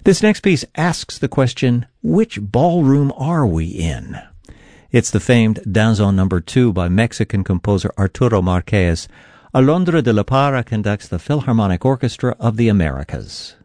This next piece asks the question, which ballroom are we in? It's the famed Danzón No. 2 by Mexican composer Arturo Márquez. Alondra de la Parra conducts the Philharmonic Orchestra of the Americas.